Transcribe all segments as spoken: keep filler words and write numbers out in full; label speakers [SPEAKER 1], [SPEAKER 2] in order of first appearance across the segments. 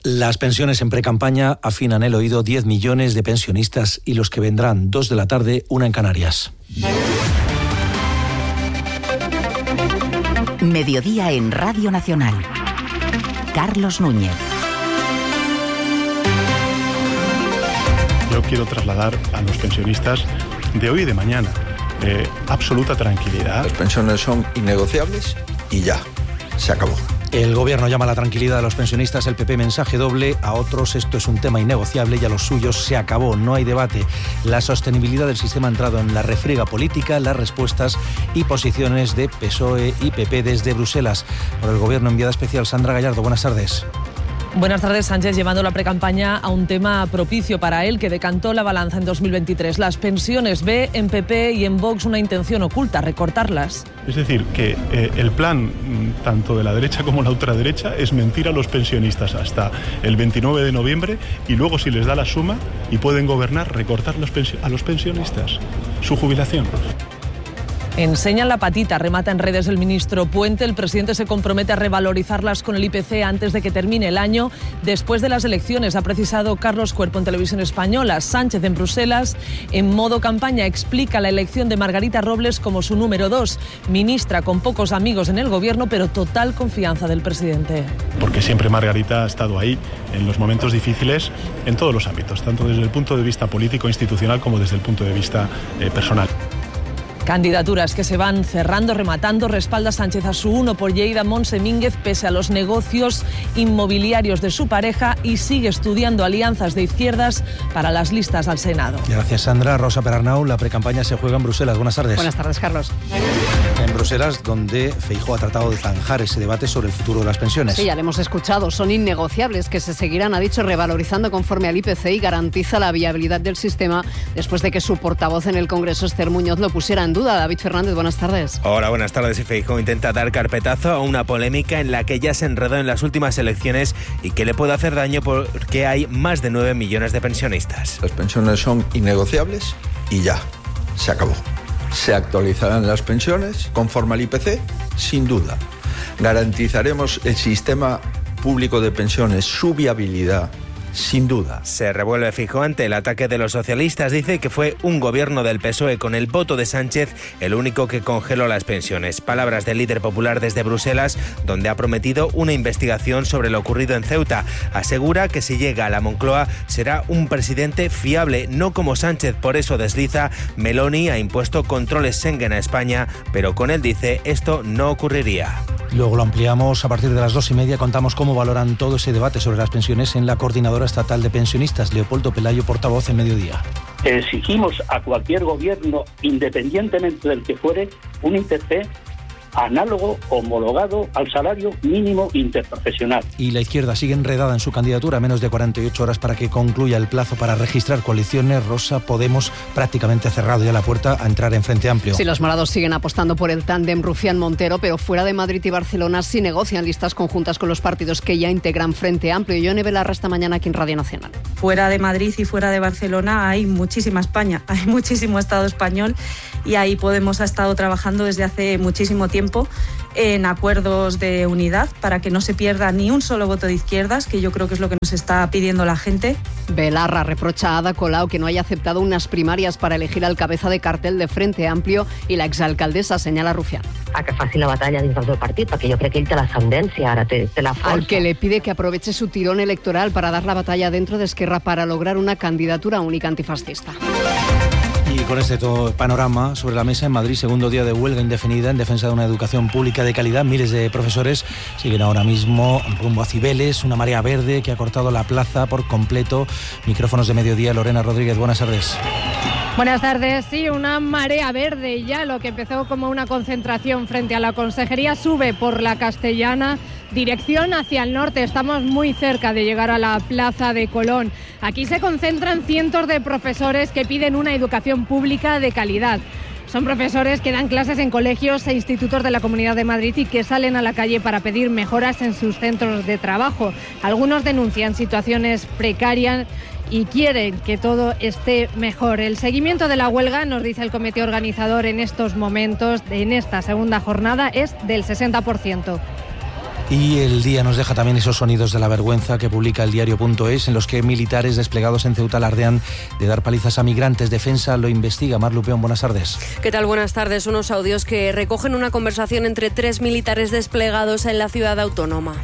[SPEAKER 1] Las pensiones en precampaña afinan el oído. Diez millones de pensionistas y los que vendrán. Dos de la tarde, una en Canarias.
[SPEAKER 2] Mediodía en Radio Nacional. Carlos Núñez.
[SPEAKER 3] Yo quiero trasladar a los pensionistas de hoy y de mañana eh, absoluta tranquilidad.
[SPEAKER 4] Las pensiones son innegociables y ya, se acabó.
[SPEAKER 1] El Gobierno llama a la tranquilidad a los pensionistas, el P P mensaje doble, a otros esto es un tema innegociable y a los suyos se acabó, no hay debate. La sostenibilidad del sistema ha entrado en la refriega política, las respuestas y posiciones de P S O E y P P desde Bruselas. Por el Gobierno, enviada especial Sandra Gallardo, buenas tardes.
[SPEAKER 5] Buenas tardes. Sánchez llevando la precampaña a un tema propicio para él que decantó la balanza en dos mil veintitrés. Las pensiones. Ve en P P y en Vox una intención oculta, recortarlas.
[SPEAKER 3] Es decir, que eh, el plan tanto de la derecha como la ultraderecha es mentir a los pensionistas hasta el veintinueve de noviembre y luego, si les da la suma y pueden gobernar, recortar los pensio- a los pensionistas su jubilación.
[SPEAKER 5] Enseñan la patita, remata en redes el ministro Puente. El presidente se compromete a revalorizarlas con el I P C antes de que termine el año. Después de las elecciones, ha precisado Carlos Cuerpo en Televisión Española. Sánchez en Bruselas, en modo campaña, explica la elección de Margarita Robles como su número dos. Ministra con pocos amigos en el gobierno, pero total confianza del presidente.
[SPEAKER 3] Porque siempre Margarita ha estado ahí en los momentos difíciles en todos los ámbitos, tanto desde el punto de vista político, institucional, como desde el punto de vista eh, personal.
[SPEAKER 5] Candidaturas que se van cerrando, rematando. Respalda Sánchez a su uno por Lleida, Montse Mínguez, pese a los negocios inmobiliarios de su pareja, y sigue estudiando alianzas de izquierdas para las listas al Senado.
[SPEAKER 1] Gracias, Sandra. Rosa Perarnau, la precampaña se juega en Bruselas. Buenas tardes.
[SPEAKER 6] Buenas tardes, Carlos.
[SPEAKER 1] En Bruselas, donde Feijóo ha tratado de zanjar ese debate sobre el futuro de las pensiones.
[SPEAKER 6] Sí, ya lo hemos escuchado. Son innegociables, que se seguirán, ha dicho, revalorizando conforme al I P C y garantiza la viabilidad del sistema después de que su portavoz en el Congreso, Esther Muñoz, lo pusiera en duda. David Fernández, buenas tardes.
[SPEAKER 7] Hola, buenas tardes. Y Feijóo intenta dar carpetazo a una polémica en la que ya se enredó en las últimas elecciones y que le puede hacer daño porque hay más de nueve millones de pensionistas.
[SPEAKER 4] Las pensiones son innegociables y ya, se acabó. Se actualizarán las pensiones conforme al I P C, sin duda. Garantizaremos el sistema público de pensiones, su viabilidad, sin duda.
[SPEAKER 7] Se revuelve Feijóo ante el ataque de los socialistas. Dice que fue un gobierno del P S O E con el voto de Sánchez el único que congeló las pensiones. Palabras del líder popular desde Bruselas, donde ha prometido una investigación sobre lo ocurrido en Ceuta. Asegura que si llega a la Moncloa será un presidente fiable, no como Sánchez. Por eso desliza: Meloni ha impuesto controles Schengen a España, pero con él, dice, esto no ocurriría.
[SPEAKER 1] Luego lo ampliamos a partir de las dos y media. Contamos cómo valoran todo ese debate sobre las pensiones en la Coordinadora Estatal de Pensionistas. Leopoldo Pelayo, portavoz en Mediodía.
[SPEAKER 8] Exigimos a cualquier gobierno, independientemente del que fuere, un I P C análogo, homologado al salario mínimo interprofesional.
[SPEAKER 1] Y la izquierda sigue enredada en su candidatura, menos de cuarenta y ocho horas para que concluya el plazo para registrar coaliciones. Rosa, Podemos prácticamente ha cerrado ya la puerta a entrar en Frente Amplio.
[SPEAKER 6] Sí, los morados siguen apostando por el tándem Rufián-Montero, pero fuera de Madrid y Barcelona sí negocian listas conjuntas con los partidos que ya integran Frente Amplio. Yone Belarra esta mañana aquí en Radio Nacional.
[SPEAKER 9] Fuera de Madrid y fuera de Barcelona hay muchísima España, hay muchísimo Estado español, y ahí Podemos ha estado trabajando desde hace muchísimo tiempo en acuerdos de unidad para que no se pierda ni un solo voto de izquierdas, que yo creo que es lo que nos está pidiendo la gente.
[SPEAKER 6] Belarra reprocha a Ada Colau que no haya aceptado unas primarias para elegir al cabeza de cartel de Frente Amplio, i l'exalcaldessa senyala Rufián.
[SPEAKER 10] A que faci la batalla dins del seu partit, perquè jo crec que ell té l'ascendència, ara té, té la força.
[SPEAKER 6] Al que le pide que aproveche su tirón electoral para dar la batalla dentro de Esquerra para lograr una candidatura única antifascista.
[SPEAKER 1] Y con este todo panorama sobre la mesa, en Madrid, segundo día de huelga indefinida en defensa de una educación pública de calidad. Miles de profesores siguen ahora mismo rumbo a Cibeles, una marea verde que ha cortado la plaza por completo. Micrófonos de Mediodía, Lorena Rodríguez, buenas tardes.
[SPEAKER 11] Buenas tardes. Sí, una marea verde. Ya lo que empezó como una concentración frente a la Consejería sube por la Castellana, dirección hacia el norte. Estamos muy cerca de llegar a la Plaza de Colón. Aquí se concentran cientos de profesores que piden una educación pública de calidad. Son profesores que dan clases en colegios e institutos de la Comunidad de Madrid y que salen a la calle para pedir mejoras en sus centros de trabajo. Algunos denuncian situaciones precarias y quieren que todo esté mejor. El seguimiento de la huelga, nos dice el comité organizador en estos momentos, en esta segunda jornada, es del sesenta por ciento.
[SPEAKER 1] Y el día nos deja también esos sonidos de la vergüenza que publica el diario punto es, en los que militares desplegados en Ceuta alardean de dar palizas a migrantes. Defensa lo investiga. Mar Lupeón, buenas tardes.
[SPEAKER 12] ¿Qué tal? Buenas tardes. Unos audios que recogen una conversación entre tres militares desplegados en la ciudad autónoma.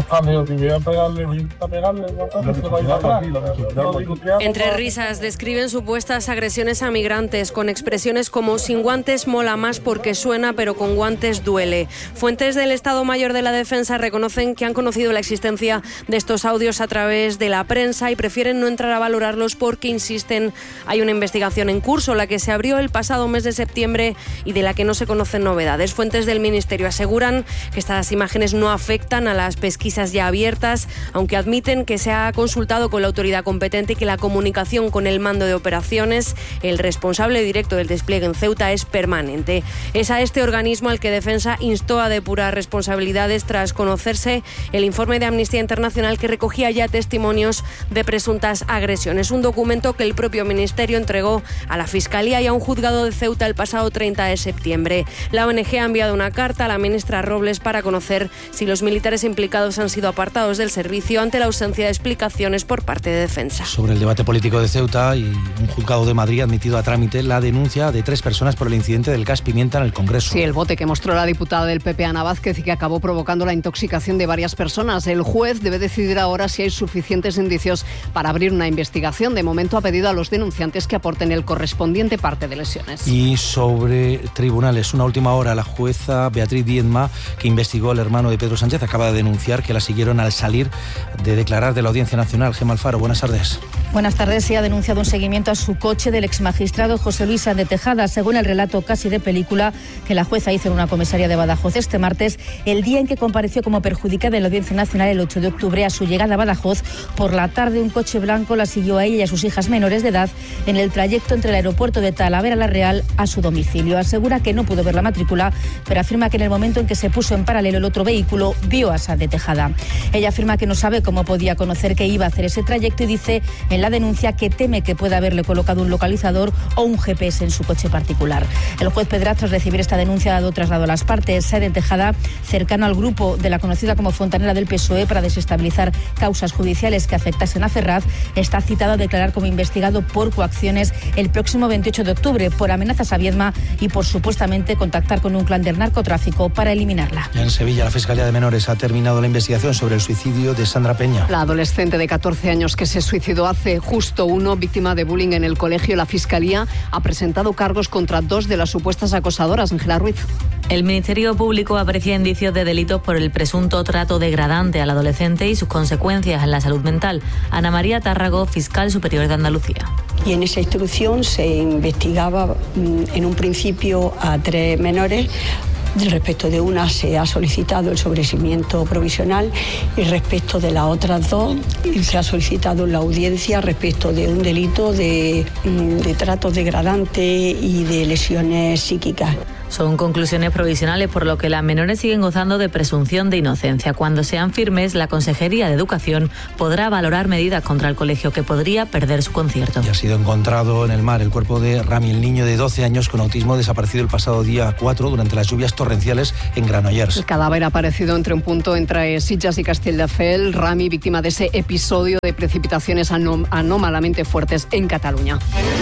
[SPEAKER 12] Entre risas describen supuestas agresiones a migrantes con expresiones como sin guantes mola más porque suena, pero con guantes duele. Fuentes del Estado Mayor de la Defensa reconocen que han conocido la existencia de estos audios a través de la prensa y prefieren no entrar a valorarlos porque, insisten, hay una investigación en curso, la que se abrió el pasado mes de septiembre y de la que no se conocen novedades. Fuentes del Ministerio aseguran que estas imágenes no afectan a las pesquisas ya abiertas, aunque admiten que se ha consultado con la autoridad competente y que la comunicación con el mando de operaciones, el responsable directo del despliegue en Ceuta, es permanente. Es a este organismo al que Defensa instó a depurar responsabilidades tras conocerse el informe de Amnistía Internacional que recogía ya testimonios de presuntas agresiones. Un documento que el propio Ministerio entregó a la Fiscalía y a un juzgado de Ceuta el pasado treinta de septiembre. La O N G ha enviado una carta a la ministra Robles para conocer si los militares implicados han sido apartados del servicio ante la ausencia de explicaciones por parte de Defensa.
[SPEAKER 1] Sobre el debate político de Ceuta, y un juzgado de Madrid ha admitido a trámite la denuncia de tres personas por el incidente del gas pimienta en el Congreso.
[SPEAKER 6] Sí, el bote que mostró la diputada del P P, Ana Vázquez, y que acabó provocando la intoxicación de varias personas. El juez debe decidir ahora si hay suficientes indicios para abrir una investigación. De momento ha pedido a los denunciantes que aporten el correspondiente parte de lesiones.
[SPEAKER 1] Y sobre tribunales, una última hora, la jueza Beatriz Diezma, que investigó al hermano de Pedro Sánchez, acaba de denunciar que la siguieron al salir de declarar de la Audiencia Nacional. Gemma Alfaro, buenas tardes.
[SPEAKER 13] Buenas tardes. Se ha denunciado un seguimiento a su coche del exmagistrado José Luis Sáenz de Tejada, según el relato casi de película que la jueza hizo en una comisaría de Badajoz este martes, el día en que compareció como perjudicada en la Audiencia Nacional el ocho de octubre. A su llegada a Badajoz, por la tarde, un coche blanco la siguió a ella y a sus hijas menores de edad en el trayecto entre el aeropuerto de Talavera la Real a su domicilio. Asegura que no pudo ver la matrícula, pero afirma que en el momento en que se puso en paralelo el otro vehículo, vio a Sáenz de Tejada. Ella afirma que no sabe cómo podía conocer que iba a hacer ese trayecto y dice en la denuncia que teme que pueda haberle colocado un localizador o un G P S en su coche particular. El juez Pedraz, tras recibir esta denuncia, ha dado traslado a las partes. Sáenz de Tejada, cercano al grupo de la conocida como Fontanera del P S O E para desestabilizar causas judiciales que afectasen a Ferraz, está citado a declarar como investigado por coacciones el próximo veintiocho de octubre por amenazas a Viedma y por supuestamente contactar con un clan del narcotráfico para eliminarla.
[SPEAKER 1] En Sevilla, la Fiscalía de Menores ha terminado la investigación sobre el suicidio de Sandra Peña.
[SPEAKER 6] La adolescente de catorce años que se suicidó hace justo uno, víctima de bullying en el colegio. La Fiscalía ha presentado cargos contra dos de las supuestas acosadoras. Ángela Ruiz.
[SPEAKER 14] El Ministerio Público aprecia indicios de delitos por el presunto trato degradante al adolescente y sus consecuencias en la salud mental. Ana María Tárrago, fiscal superior de Andalucía.
[SPEAKER 15] Y en esa instrucción se investigaba en un principio a tres menores. Respecto de una se ha solicitado el sobreseimiento provisional y respecto de las otras dos se ha solicitado la audiencia respecto de un delito de, de trato degradante y de lesiones psíquicas.
[SPEAKER 14] Son conclusiones provisionales, por lo que las menores siguen gozando de presunción de inocencia. Cuando sean firmes, la Consejería de Educación podrá valorar medidas contra el colegio que podría perder su concierto.
[SPEAKER 1] Y ha sido encontrado en el mar el cuerpo de Rami, el niño de doce años con autismo desaparecido el pasado día cuatro durante las lluvias torrenciales en Granollers.
[SPEAKER 6] El cadáver ha aparecido entre un punto entre Sitges y Castelldefels. Rami, víctima de ese episodio de precipitaciones anóm- anómalamente fuertes en Cataluña.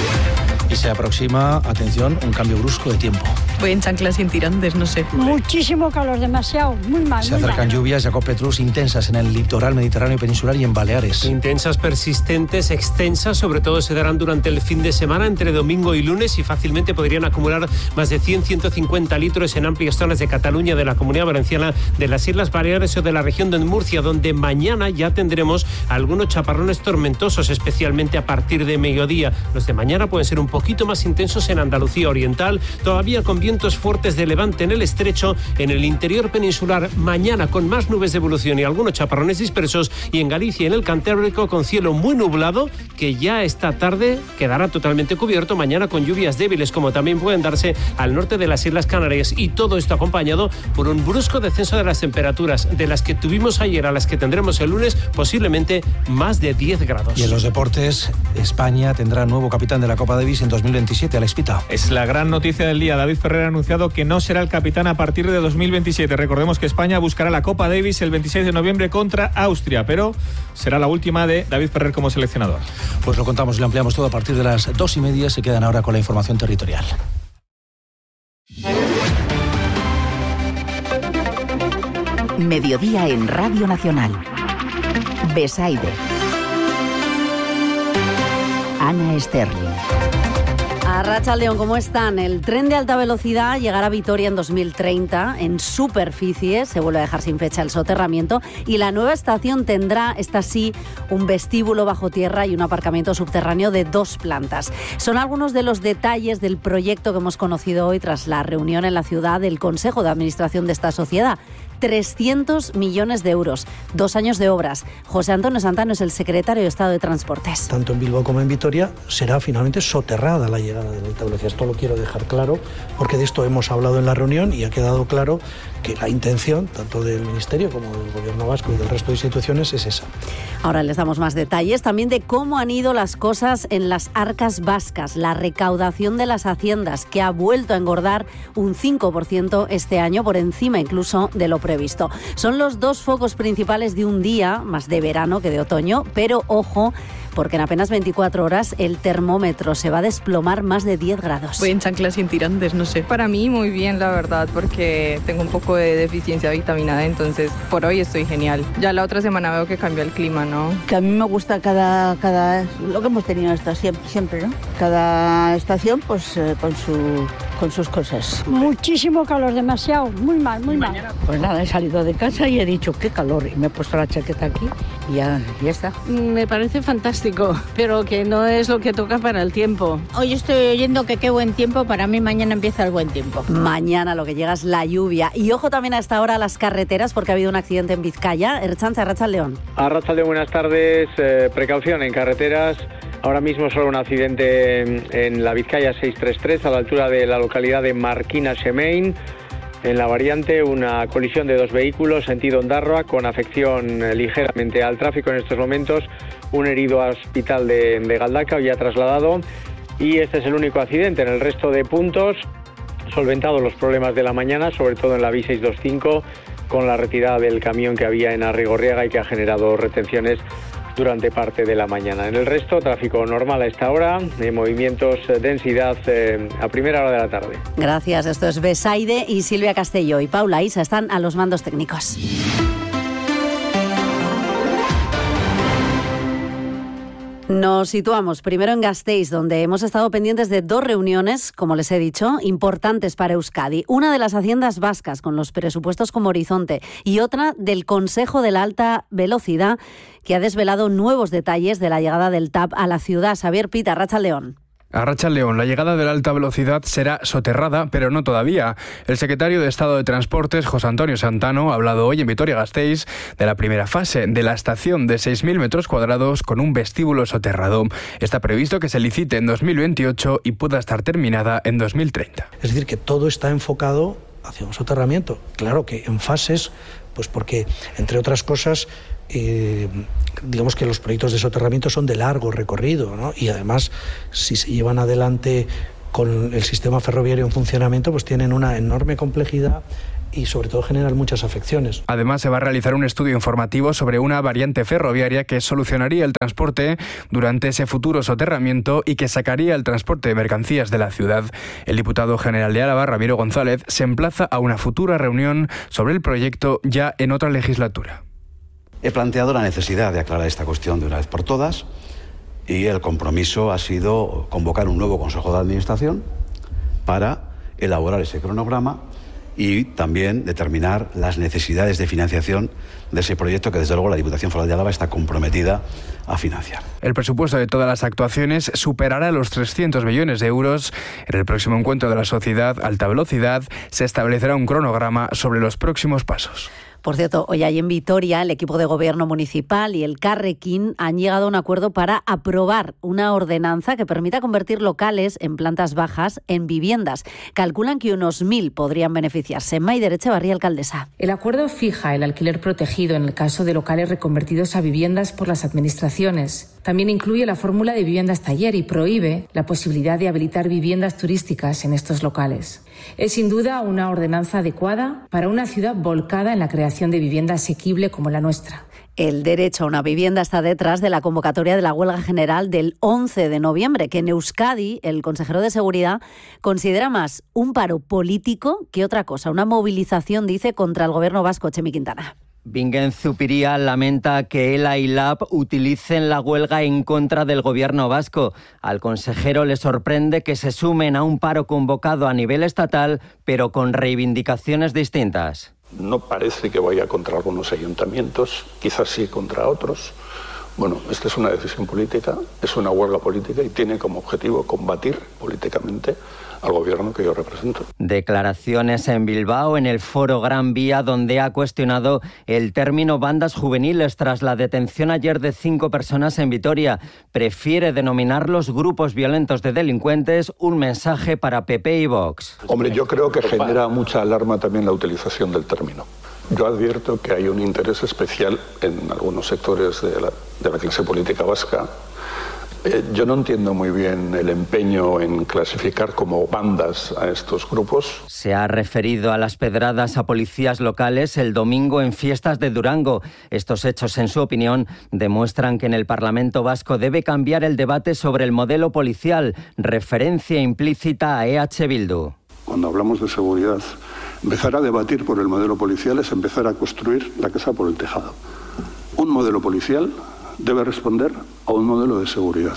[SPEAKER 1] Y se aproxima, atención, un cambio brusco de tiempo.
[SPEAKER 16] Voy en chanclas sin tirantes, no sé.
[SPEAKER 17] Muchísimo calor, demasiado, muy mal.
[SPEAKER 1] Se acercan lluvias, Jacob Petrus, intensas en el litoral mediterráneo peninsular y en Baleares.
[SPEAKER 18] Intensas, persistentes, extensas, sobre todo se darán durante el fin de semana, entre domingo y lunes, y fácilmente podrían acumular más de cien a ciento cincuenta litros en amplias zonas de Cataluña, de la Comunidad Valenciana, de las Islas Baleares o de la región de Murcia, donde mañana ya tendremos algunos chaparrones tormentosos, especialmente a partir de mediodía. Los de mañana pueden ser un poquito más intensos en Andalucía Oriental, todavía con vientos fuertes de levante en el estrecho, en el interior peninsular mañana con más nubes de evolución y algunos chaparrones dispersos, y en Galicia y en el Cantábrico con cielo muy nublado que ya esta tarde quedará totalmente cubierto, mañana con lluvias débiles como también pueden darse al norte de las Islas Canarias, y todo esto acompañado por un brusco descenso de las temperaturas de las que tuvimos ayer a las que tendremos el lunes, posiblemente más de diez grados.
[SPEAKER 1] Y en los deportes, España tendrá nuevo capitán de la Copa Davis en dos mil veintisiete, Alex Pita.
[SPEAKER 19] Es la gran noticia del día. David Ferrer ha anunciado que no será el capitán a partir de dos mil veintisiete. Recordemos que España buscará la Copa Davis el veintiséis de noviembre contra Austria, pero será la última de David Ferrer como seleccionador.
[SPEAKER 1] Pues lo contamos y lo ampliamos todo a partir de las dos y media. Se quedan ahora con la información territorial.
[SPEAKER 2] Mediodía en Radio Nacional. Besaide. Ana Sterling.
[SPEAKER 6] Arratsaldeon, ¿cómo están? El tren de alta velocidad llegará a Vitoria en dos mil treinta. En superficie se vuelve a dejar sin fecha el soterramiento y la nueva estación tendrá, esta sí, un vestíbulo bajo tierra y un aparcamiento subterráneo de dos plantas. Son algunos de los detalles del proyecto que hemos conocido hoy tras la reunión en la ciudad del Consejo de Administración de esta sociedad. trescientos millones de euros, dos años de obras. José Antonio Santano es el secretario de Estado de Transportes.
[SPEAKER 20] Tanto en Bilbao como en Vitoria será finalmente soterrada la llegada de la alta velocidad. Esto lo quiero dejar claro porque de esto hemos hablado en la reunión y ha quedado claro que la intención, tanto del Ministerio como del Gobierno vasco y del resto de instituciones, es esa.
[SPEAKER 6] Ahora les damos más detalles también de cómo han ido las cosas en las arcas vascas. La recaudación de las haciendas, que ha vuelto a engordar un cinco por ciento este año, por encima incluso de lo previsto. Son los dos focos principales de un día, más de verano que de otoño, pero ojo, porque en apenas veinticuatro horas el termómetro se va a desplomar más de diez grados.
[SPEAKER 16] Voy en chanclas y en tirantes, no sé. Para mí muy bien, la verdad, porque tengo un poco de deficiencia de vitamina D, entonces por hoy estoy genial. Ya la otra semana veo que cambia el clima, ¿no?
[SPEAKER 21] Que a mí me gusta cada, cada lo que hemos tenido esta, siempre, siempre, ¿no? Cada estación pues eh, con, su, con sus cosas.
[SPEAKER 17] Muchísimo calor, demasiado, muy mal, muy mal.
[SPEAKER 21] Pues nada, he salido de casa y he dicho qué calor y me he puesto la chaqueta aquí y ya, ya está.
[SPEAKER 22] Me parece fantástico, pero que no es lo que toca para el tiempo. Hoy estoy oyendo que qué buen tiempo, para mí mañana empieza el buen tiempo.
[SPEAKER 6] Mañana lo que llega es la lluvia. Y ojo también a esta hora a las carreteras, porque ha habido un accidente en Vizcaya. Ertzaintza, Arratsaldeon.
[SPEAKER 23] Arratsaldeon, buenas tardes. Eh, precaución en carreteras. Ahora mismo solo un accidente en, en la Vizcaya seiscientos treinta y tres, a la altura de la localidad de Marquina-Xemein. En la variante, una colisión de dos vehículos, sentido Ondarroa, con afección eh, ligeramente al tráfico en estos momentos. Un herido al hospital de, de Galdacao ya trasladado. Y este es el único accidente. En el resto de puntos, solventados los problemas de la mañana, sobre todo en la B seiscientos veinticinco, con la retirada del camión que había en Arrigorriaga y que ha generado retenciones durante parte de la mañana. En el resto, tráfico normal a esta hora, eh, movimientos, eh, densidad eh, a primera hora de la tarde.
[SPEAKER 6] Gracias, esto es Besaide y Silvia Castelló y Paula Isa están a los mandos técnicos. Nos situamos primero en Gasteiz, donde hemos estado pendientes de dos reuniones, como les he dicho, importantes para Euskadi. Una de las haciendas vascas, con los presupuestos como horizonte, y otra del Consejo de la Alta Velocidad, que ha desvelado nuevos detalles de la llegada del T A V a la ciudad. Xavier Pita, Arratsaldeon.
[SPEAKER 24] Arratsaldeon, la llegada de la alta velocidad será soterrada, pero no todavía. El secretario de Estado de Transportes, José Antonio Santano, ha hablado hoy en Vitoria-Gasteiz de la primera fase de la estación de seis mil metros cuadrados con un vestíbulo soterrado. Está previsto que se licite en dos mil veintiocho y pueda estar terminada en dos mil treinta.
[SPEAKER 20] Es decir, que todo está enfocado hacia un soterramiento. Claro que en fases, pues porque, entre otras cosas, Eh, digamos que los proyectos de soterramiento son de largo recorrido, ¿no? Y además, si se llevan adelante con el sistema ferroviario en funcionamiento, pues tienen una enorme complejidad y sobre todo generan muchas afecciones.
[SPEAKER 24] Además, se va a realizar un estudio informativo sobre una variante ferroviaria que solucionaría el transporte durante ese futuro soterramiento y que sacaría el transporte de mercancías de la ciudad. El diputado general de Álava, Ramiro González, se emplaza a una futura reunión sobre el proyecto ya en otra legislatura.
[SPEAKER 25] He planteado la necesidad de aclarar esta cuestión de una vez por todas y el compromiso ha sido convocar un nuevo Consejo de Administración para elaborar ese cronograma y también determinar las necesidades de financiación de ese proyecto que desde luego la Diputación Foral de Álava está comprometida a financiar.
[SPEAKER 24] El presupuesto de todas las actuaciones superará los trescientos millones de euros. En el próximo encuentro de la sociedad Alta Velocidad se establecerá un cronograma sobre los próximos pasos.
[SPEAKER 3] Por cierto, hoy hay en Vitoria el equipo de gobierno municipal y el Carrequín han llegado a un acuerdo para aprobar una ordenanza que permita convertir locales en plantas bajas en viviendas. Calculan que unos mil podrían beneficiarse. Maider Echevarría, alcaldesa.
[SPEAKER 4] El acuerdo fija el alquiler protegido en el caso de locales reconvertidos a viviendas por las administraciones. También incluye la fórmula de viviendas taller y prohíbe la posibilidad de habilitar viviendas turísticas en estos locales. Es sin duda una ordenanza adecuada para una ciudad volcada en la creación de vivienda asequible como la nuestra.
[SPEAKER 3] El derecho a una vivienda está detrás de la convocatoria de la huelga general del once de noviembre, que en Euskadi el consejero de Seguridad considera más un paro político que otra cosa, una movilización, dice, contra el gobierno vasco. Chemi Quintana.
[SPEAKER 5] Bingen Zupiria lamenta que ELA y LAB utilicen la huelga en contra del gobierno vasco. Al consejero le sorprende que se sumen a un paro convocado a nivel estatal, pero con reivindicaciones distintas.
[SPEAKER 7] No parece que vaya contra algunos ayuntamientos, quizás sí contra otros. Bueno, esta es una decisión política, es una huelga política y tiene como objetivo combatir políticamente al gobierno que yo represento.
[SPEAKER 5] Declaraciones en Bilbao en el foro Gran Vía, donde ha cuestionado el término bandas juveniles tras la detención ayer de cinco personas en Vitoria. Prefiere denominarlos grupos violentos de delincuentes, un mensaje para P P y Vox.
[SPEAKER 7] Hombre, yo creo que genera mucha alarma también la utilización del término. Yo advierto que hay un interés especial en algunos sectores de la, de la clase política vasca. Eh, yo no entiendo muy bien el empeño en clasificar como bandas a estos grupos.
[SPEAKER 5] Se ha referido a las pedradas a policías locales el domingo en fiestas de Durango. Estos hechos, en su opinión, demuestran que en el Parlamento vasco debe cambiar el debate sobre el modelo policial, referencia implícita a E H Bildu.
[SPEAKER 7] Cuando hablamos de seguridad, empezar a debatir por el modelo policial es empezar a construir la casa por el tejado. Un modelo policial debe responder a un modelo de seguridad.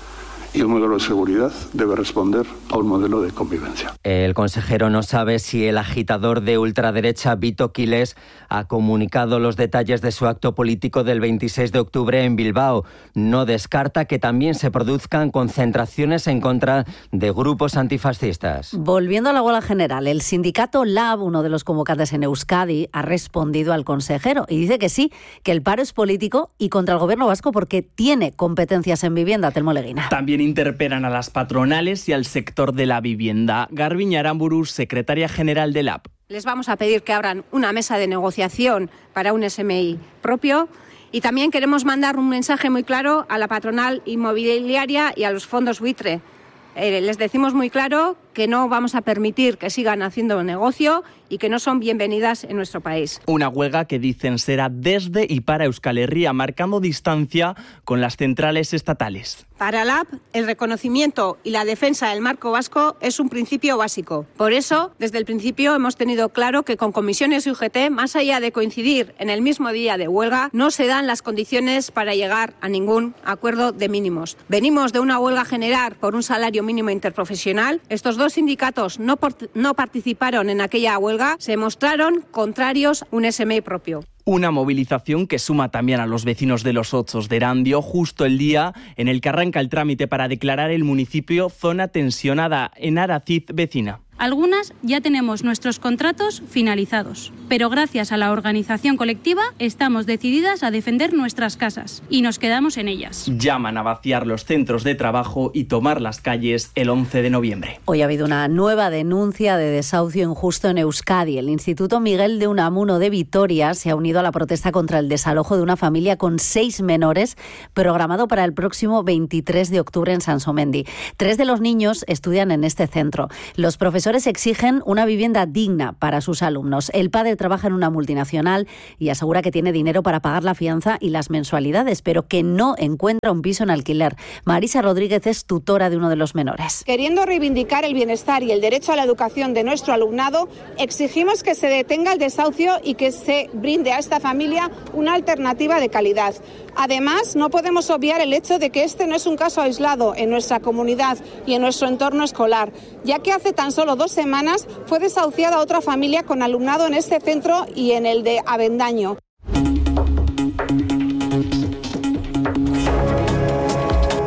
[SPEAKER 7] Y un modelo de seguridad debe responder a un modelo de convivencia.
[SPEAKER 5] El consejero no sabe si el agitador de ultraderecha Vito Quiles ha comunicado los detalles de su acto político del veintiséis de octubre en Bilbao. No descarta que también se produzcan concentraciones en contra de grupos antifascistas.
[SPEAKER 3] Volviendo a la huelga general, el sindicato LAB, uno de los convocantes en Euskadi, ha respondido al consejero y dice que sí, que el paro es político y contra el gobierno vasco porque tiene competencias en vivienda. Telmo Leguina.
[SPEAKER 8] También interpelan a las patronales y al sector de la vivienda. Garbiñe Aramburu, secretaria general de LAB.
[SPEAKER 26] Les vamos a pedir que abran una mesa de negociación para un S M I propio y también queremos mandar un mensaje muy claro a la patronal inmobiliaria y a los fondos buitre. Eh, les decimos muy claro que no vamos a permitir que sigan haciendo negocio y que no son bienvenidas en nuestro país.
[SPEAKER 8] Una huelga que dicen será desde y para Euskal Herria, marcando distancia con las centrales estatales.
[SPEAKER 26] Para LAB, el reconocimiento y la defensa del marco vasco es un principio básico. Por eso, desde el principio hemos tenido claro que con comisiones y U G T, más allá de coincidir en el mismo día de huelga, no se dan las condiciones para llegar a ningún acuerdo de mínimos. Venimos de una huelga general por un salario mínimo interprofesional. Estos dos sindicatos no, por, no participaron en aquella huelga, se mostraron contrarios a un S M I propio.
[SPEAKER 8] Una movilización que suma también a los vecinos de los Ochos de Erandio, justo el día en el que arranca el trámite para declarar el municipio zona tensionada en Aracid vecina.
[SPEAKER 27] Algunas ya tenemos nuestros contratos finalizados, pero gracias a la organización colectiva estamos decididas a defender nuestras casas y nos quedamos en ellas.
[SPEAKER 8] Llaman a vaciar los centros de trabajo y tomar las calles el once de noviembre.
[SPEAKER 3] Hoy ha habido una nueva denuncia de desahucio injusto en Euskadi. El Instituto Miguel de Unamuno de Vitoria se ha unido a la protesta contra el desalojo de una familia con seis menores programado para el próximo veintitrés de octubre en Sansomendi. Tres de los niños estudian en este centro. Los profesores exigen una vivienda digna para sus alumnos. El padre trabaja en una multinacional y asegura que tiene dinero para pagar la fianza y las mensualidades, pero que no encuentra un piso en alquiler. Marisa Rodríguez es tutora de uno de los menores.
[SPEAKER 28] Queriendo reivindicar el bienestar y el derecho a la educación de nuestro alumnado, exigimos que se detenga el desahucio y que se brinde a esta familia una alternativa de calidad. Además, no podemos obviar el hecho de que este no es un caso aislado en nuestra comunidad y en nuestro entorno escolar, ya que hace tan solo dos semanas fue desahuciada otra familia con alumnado en este centro y en el de Avendaño.
[SPEAKER 3] La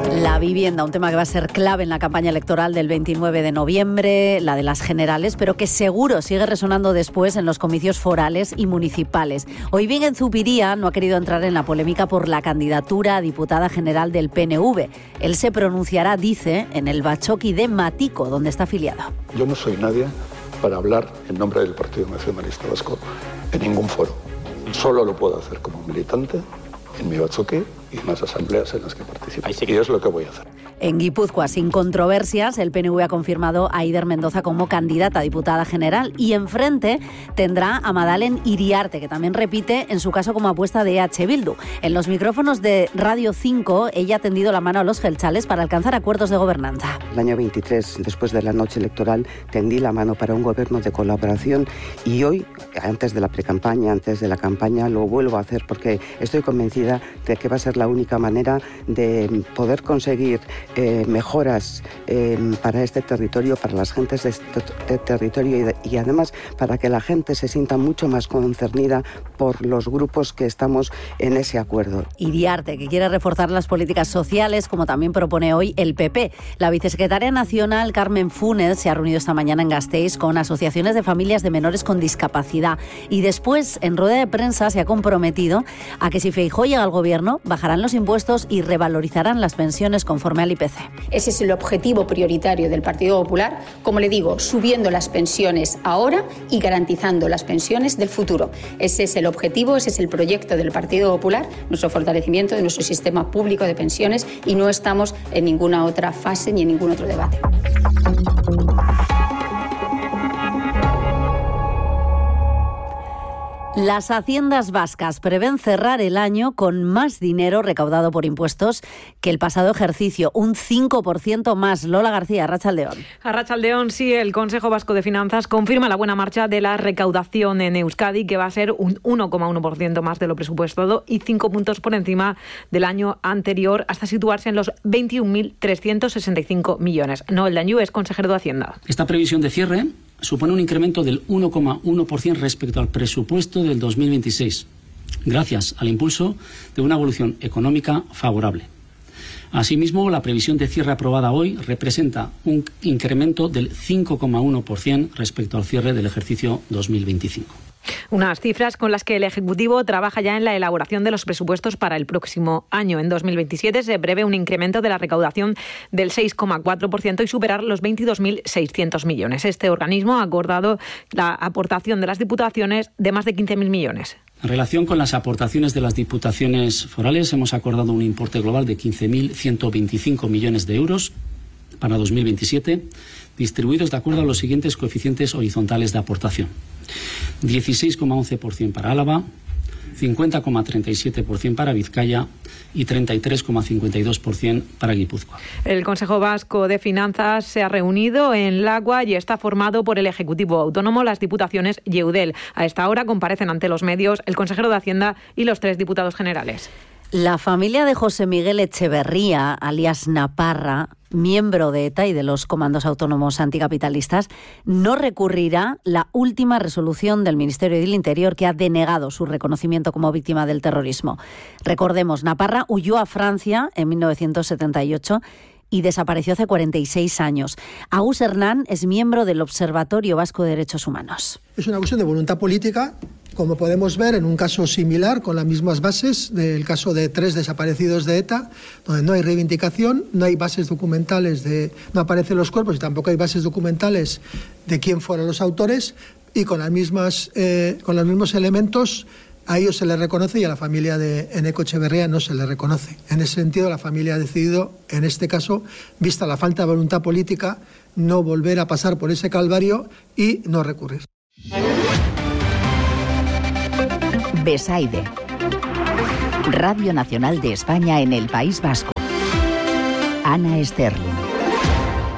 [SPEAKER 3] vivienda, un tema que va a ser clave en la campaña electoral del veintinueve de noviembre, la de las generales, pero que seguro sigue resonando después en los comicios forales y municipales. Hoy Bingen Zupiria no ha querido entrar en la polémica por la candidatura a diputada general del P N V. Él se pronunciará, dice, en el Batzoki de Matiko, donde está afiliado.
[SPEAKER 7] Yo no soy nadie para hablar en nombre del Partido Nacionalista Vasco en ningún foro. Solo lo puedo hacer como militante en mi Batzoki y en las asambleas en las que participo. Y es lo que voy a hacer.
[SPEAKER 3] En Guipúzcoa, sin controversias, el P N V ha confirmado a Eider Mendoza como candidata a diputada general y enfrente tendrá a Madalen Iriarte, que también repite en su caso como apuesta de E H Bildu. En los micrófonos de Radio cinco, ella ha tendido la mano a los jeltzales para alcanzar acuerdos de gobernanza.
[SPEAKER 9] El año veintitrés, después de la noche electoral, tendí la mano para un gobierno de colaboración y hoy, antes de la precampaña, antes de la campaña, lo vuelvo a hacer porque estoy convencida de que va a ser la única manera de poder conseguir Eh, mejoras eh, para este territorio, para las gentes de este territorio y, de, y además para que la gente se sienta mucho más concernida por los grupos que estamos en ese acuerdo.
[SPEAKER 3] Iriarte, que quiere reforzar las políticas sociales, como también propone hoy el P P. La vicesecretaria nacional, Carmen Funes, se ha reunido esta mañana en Gasteiz con asociaciones de familias de menores con discapacidad y después, en rueda de prensa, se ha comprometido a que si Feijóo llega al gobierno, bajarán los impuestos y revalorizarán las pensiones conforme al I P C.
[SPEAKER 10] Ese es el objetivo prioritario del Partido Popular, como le digo, subiendo las pensiones ahora y garantizando las pensiones del futuro. Ese es el objetivo, ese es el proyecto del Partido Popular, nuestro fortalecimiento de nuestro sistema público de pensiones y no estamos en ninguna otra fase ni en ningún otro debate.
[SPEAKER 3] Las haciendas vascas prevén cerrar el año con más dinero recaudado por impuestos que el pasado ejercicio, un cinco por ciento más. Lola García, Arratsaldeon.
[SPEAKER 11] Arratsaldeon, sí, el Consejo Vasco de Finanzas confirma la buena marcha de la recaudación en Euskadi, que va a ser un uno coma uno por ciento más de lo presupuestado y cinco puntos por encima del año anterior, hasta situarse en los veintiún mil trescientos sesenta y cinco millones. Noel Danyu es consejero de Hacienda.
[SPEAKER 12] Esta previsión de cierre supone un incremento del uno coma uno por ciento respecto al presupuesto del dos mil veintiséis, gracias al impulso de una evolución económica favorable. Asimismo, la previsión de cierre aprobada hoy representa un incremento del cinco coma uno por ciento respecto al cierre del ejercicio dos mil veinticinco.
[SPEAKER 11] Unas cifras con las que el Ejecutivo trabaja ya en la elaboración de los presupuestos para el próximo año. En dos mil veintisiete se prevé un incremento de la recaudación del seis coma cuatro por ciento y superar los veintidós mil seiscientos millones. Este organismo ha acordado la aportación de las diputaciones de más de quince mil millones.
[SPEAKER 12] En relación con las aportaciones de las diputaciones forales, hemos acordado un importe global de quince mil ciento veinticinco millones de euros para dos mil veintisiete, distribuidos de acuerdo a los siguientes coeficientes horizontales de aportación: dieciséis coma once por ciento para Álava, cincuenta coma treinta y siete por ciento para Vizcaya y treinta y tres coma cincuenta y dos por ciento para Guipúzcoa.
[SPEAKER 11] El Consejo Vasco de Finanzas se ha reunido en Lagua y está formado por el Ejecutivo Autónomo, las Diputaciones y Eudel. A esta hora comparecen ante los medios el consejero de Hacienda y los tres diputados generales.
[SPEAKER 3] La familia de José Miguel Echeverría, alias Naparra, miembro de ETA y de los comandos autónomos anticapitalistas, no recurrirá la última resolución del Ministerio del Interior que ha denegado su reconocimiento como víctima del terrorismo. Recordemos, Naparra huyó a Francia en mil novecientos setenta y ocho y desapareció hace cuarenta y seis años. Agus Hernán es miembro del Observatorio Vasco de Derechos Humanos.
[SPEAKER 13] Es una cuestión de voluntad política, como podemos ver en un caso similar, con las mismas bases, del caso de tres desaparecidos de ETA, donde no hay reivindicación, no hay bases documentales, de, no aparecen los cuerpos y tampoco hay bases documentales de quién fueron los autores, y con, las mismas, eh, con los mismos elementos a ellos se les reconoce y a la familia de Eneko Etxeberria no se les reconoce. En ese sentido, la familia ha decidido, en este caso, vista la falta de voluntad política, no volver a pasar por ese calvario y no recurrir.
[SPEAKER 2] Besaide. Radio Nacional de España en el País Vasco. Ana Sterling.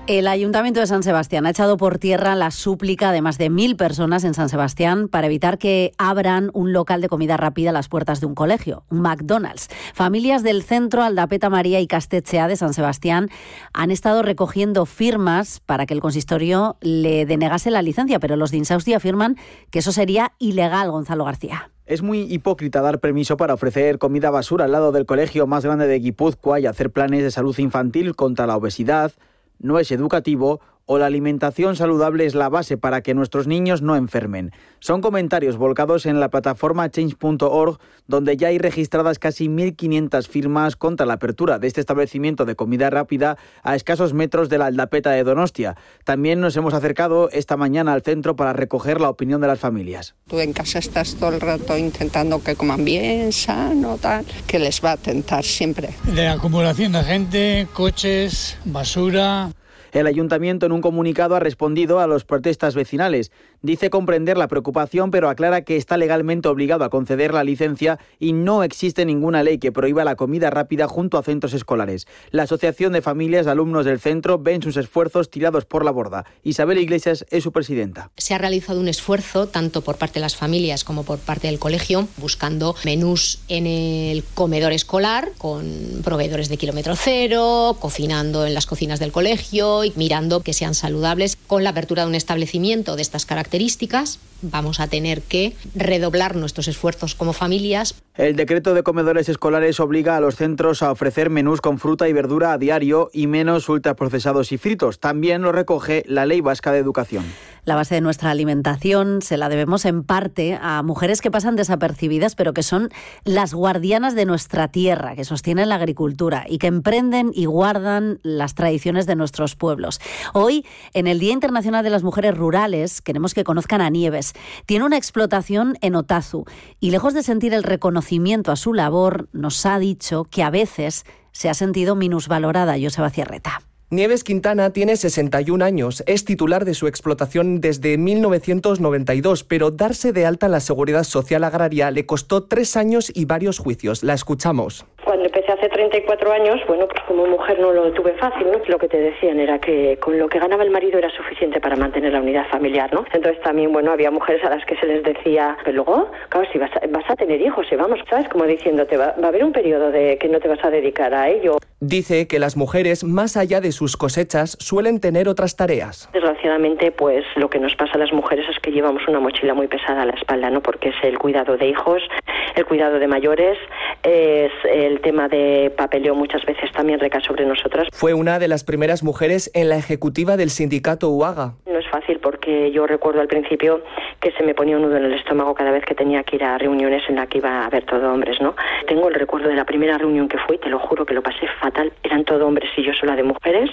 [SPEAKER 3] El Ayuntamiento de San Sebastián ha echado por tierra la súplica de más de mil personas en San Sebastián para evitar que abran un local de comida rápida a las puertas de un colegio, un McDonald's. Familias del centro Aldapeta María y Castechea de San Sebastián han estado recogiendo firmas para que el consistorio le denegase la licencia, pero los de Insausti afirman que eso sería ilegal, Gonzalo García.
[SPEAKER 1] Es muy hipócrita dar permiso para ofrecer comida basura al lado del colegio más grande de Guipúzcoa y hacer planes de salud infantil contra la obesidad. No es educativo, o la alimentación saludable es la base para que nuestros niños no enfermen. Son comentarios volcados en la plataforma change punto org, donde ya hay registradas casi mil quinientas firmas contra la apertura de este establecimiento de comida rápida a escasos metros de la Aldapeta de Donostia. También nos hemos acercado esta mañana al centro para recoger la opinión de las familias.
[SPEAKER 14] Tú en casa estás todo el rato intentando que coman bien, sano, tal, que les va a tentar siempre.
[SPEAKER 15] De acumulación de gente, coches, basura.
[SPEAKER 1] El ayuntamiento en un comunicado ha respondido a las protestas vecinales. Dice comprender la preocupación, pero aclara que está legalmente obligado a conceder la licencia y no existe ninguna ley que prohíba la comida rápida junto a centros escolares. La Asociación de Familias de Alumnos del Centro ven sus esfuerzos tirados por la borda. Isabel Iglesias es su presidenta.
[SPEAKER 16] Se ha realizado un esfuerzo, tanto por parte de las familias como por parte del colegio, buscando menús en el comedor escolar, con proveedores de kilómetro cero, cocinando en las cocinas del colegio y mirando que sean saludables. Con la apertura de un establecimiento de estas características, vamos a tener que redoblar nuestros esfuerzos como familias.
[SPEAKER 1] El decreto de comedores escolares obliga a los centros a ofrecer menús con fruta y verdura a diario y menos ultraprocesados y fritos. También lo recoge la Ley Vasca de Educación.
[SPEAKER 3] La base de nuestra alimentación se la debemos en parte a mujeres que pasan desapercibidas, pero que son las guardianas de nuestra tierra, que sostienen la agricultura y que emprenden y guardan las tradiciones de nuestros pueblos. Hoy, en el Día Internacional de las Mujeres Rurales, queremos que conozcan a Nieves. Tiene una explotación en Otazu y, lejos de sentir el reconocimiento a su labor, nos ha dicho que a veces se ha sentido minusvalorada. Joseba Cierreta.
[SPEAKER 17] Nieves Quintana tiene sesenta y un años, es titular de su explotación desde mil novecientos noventa y dos, pero darse de alta en la Seguridad Social Agraria le costó tres años y varios juicios. La escuchamos.
[SPEAKER 18] Cuando empecé hace treinta y cuatro años, bueno, pues como mujer no lo tuve fácil, ¿no? Lo que te decían era que con lo que ganaba el marido era suficiente para mantener la unidad familiar, ¿no? Entonces también, bueno, había mujeres a las que se les decía, pero luego, claro, si vas a, vas a tener hijos, y vamos, ¿sabes? Como diciéndote, va, va a haber un periodo de que no te vas a dedicar a ello.
[SPEAKER 17] Dice que las mujeres, más allá de sus cosechas, suelen tener otras tareas.
[SPEAKER 18] Desgraciadamente, pues lo que nos pasa a las mujeres es que llevamos una mochila muy pesada a la espalda, ¿no? Porque es el cuidado de hijos, el cuidado de mayores, es el tema de papeleo muchas veces también recae sobre nosotras.
[SPEAKER 17] Fue una de las primeras mujeres en la ejecutiva del sindicato U A G A.
[SPEAKER 18] No es fácil porque yo recuerdo al principio que se me ponía un nudo en el estómago cada vez que tenía que ir a reuniones en las que iba a ver todo hombres, ¿no? Tengo el recuerdo de la primera reunión que fui, te lo juro que lo pasé fatal, eran todo hombres y yo sola de mujeres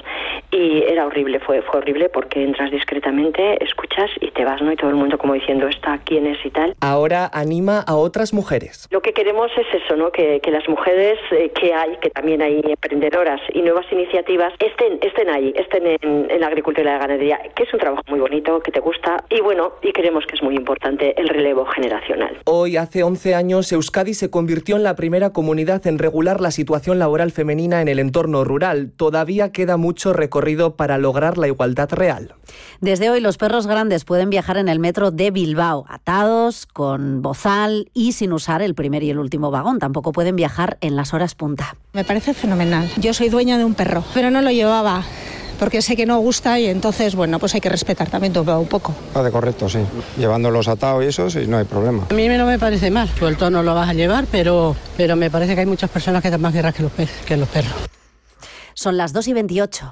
[SPEAKER 18] y era horrible, fue, fue horrible porque entras discretamente, escuchas y te vas, ¿no? Y todo el mundo como diciendo, ¿esta quién es y tal?
[SPEAKER 17] Ahora anima a otras mujeres.
[SPEAKER 18] Lo que queremos es eso, ¿no? Que, que las mujeres eh, que hay, que también hay emprendedoras y nuevas iniciativas, estén, estén ahí, estén en, en la agricultura y la ganadería, que es un trabajo muy bonito, que te gusta y bueno, y creemos que es muy importante el relevo generacional.
[SPEAKER 17] Hoy, hace once años, Euskadi se convirtió en la primera comunidad en regular la situación laboral femenina en el entorno rural. Todavía queda mucho recorrido para lograr la igualdad real.
[SPEAKER 3] Desde hoy los perros grandes pueden viajar en el metro de Bilbao, atados, con bozal y sin usar el primer y el último vagón. Tampoco pueden viajar en las horas punta.
[SPEAKER 19] Me parece fenomenal. Yo soy dueña de un perro, pero no lo llevaba porque sé que no gusta y entonces, bueno, pues hay que respetar también todo un poco.
[SPEAKER 21] Vale, correcto, sí. Llevándolos atados y eso, sí, no hay problema.
[SPEAKER 19] A mí no me parece mal. Suelto no lo vas a llevar, pero, pero me parece que hay muchas personas que dan más guerra que los, per- que los perros.
[SPEAKER 3] Son las dos y veintiocho.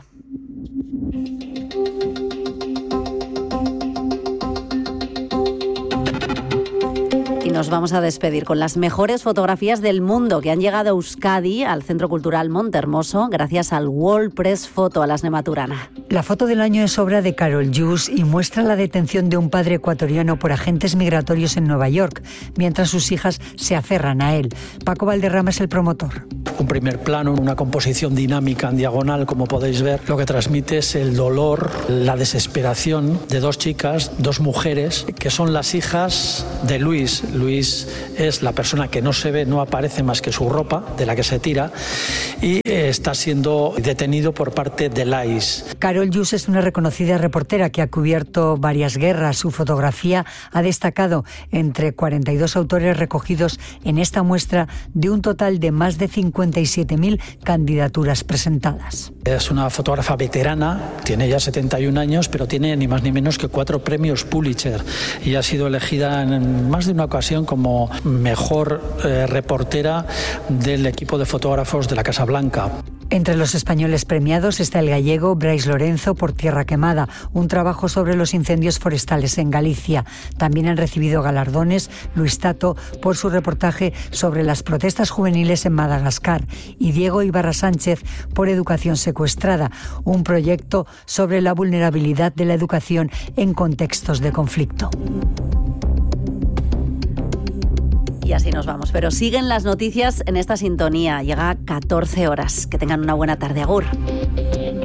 [SPEAKER 3] Y nos vamos a despedir con las mejores fotografías del mundo que han llegado a Euskadi, al Centro Cultural Montermoso, gracias al World Press Photo, a las Nematurana.
[SPEAKER 29] La foto del año es obra de Carol Jus y muestra la detención de un padre ecuatoriano por agentes migratorios en Nueva York, mientras sus hijas se aferran a él. Paco Valderrama es el promotor.
[SPEAKER 12] Un primer plano, una composición dinámica en diagonal, como podéis ver, lo que transmite es el dolor, la desesperación de dos chicas, dos mujeres, que son las hijas de Luis. Luis
[SPEAKER 4] Luis es la persona que no se ve, no aparece más que su ropa, de la que se tira, y está siendo detenido por parte del A I S.
[SPEAKER 29] Carol Jus es una reconocida reportera que ha cubierto varias guerras. Su fotografía ha destacado entre cuarenta y dos autores recogidos en esta muestra de un total de más de cincuenta y siete mil candidaturas presentadas.
[SPEAKER 4] Es una fotógrafa veterana, tiene ya setenta y un años, pero tiene ni más ni menos que cuatro premios Pulitzer y ha sido elegida en más de una ocasión como mejor eh, reportera del equipo de fotógrafos de la Casa Blanca.
[SPEAKER 29] Entre los españoles premiados está el gallego Brais Lorenzo por Tierra Quemada, un trabajo sobre los incendios forestales en Galicia. También han recibido galardones Luis Tato por su reportaje sobre las protestas juveniles en Madagascar y Diego Ibarra Sánchez por Educación secuestrada, un proyecto sobre la vulnerabilidad de la educación en contextos de conflicto.
[SPEAKER 3] Y así nos vamos. Pero siguen las noticias en esta sintonía. Llega a catorce horas. Que tengan una buena tarde. Agur.